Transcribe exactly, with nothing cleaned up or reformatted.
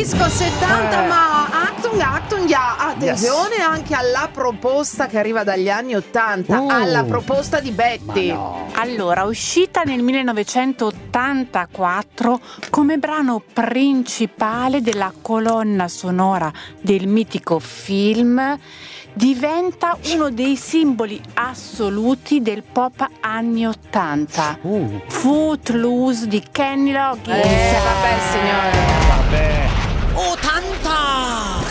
disco settanta, Eh. ma Achtung, Achtung, ja, attenzione anche alla proposta che arriva dagli anni ottanta, Uh. alla proposta di Betty. no. Allora, uscita nel millenovecentottantaquattro come brano principale della colonna sonora del mitico film, diventa uno dei simboli assoluti del pop anni ottanta. Uh. Footloose di Kenny Loggins. Eh, vabbè, signore. Vabbè. ottanta